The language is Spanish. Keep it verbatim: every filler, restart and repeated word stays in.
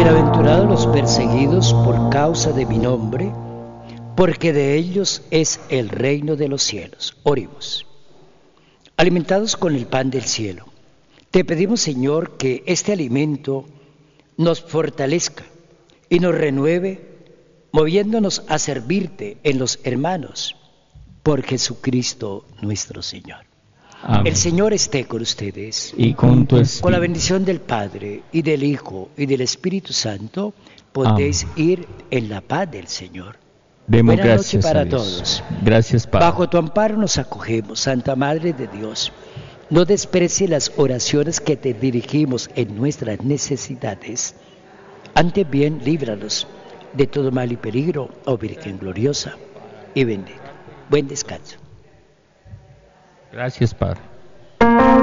Bienaventurados los perseguidos por causa de mi nombre, porque de ellos es el reino de los cielos. Oremos. Alimentados con el pan del cielo, te pedimos, Señor, que este alimento nos fortalezca y nos renueve, moviéndonos a servirte en los hermanos, por Jesucristo nuestro Señor. Amén. El Señor esté con ustedes. Y con tu espíritu. Con la bendición del Padre, y del Hijo, y del Espíritu Santo, podéis Amén. ir en la paz del Señor. Demos Buenas noches gracias para a Dios. todos. Gracias, Padre. Bajo tu amparo nos acogemos, Santa Madre de Dios. No desprecie las oraciones que te dirigimos en nuestras necesidades. Antes bien, líbranos de todo mal y peligro, oh Virgen gloriosa y bendita. Buen descanso. Gracias, Padre.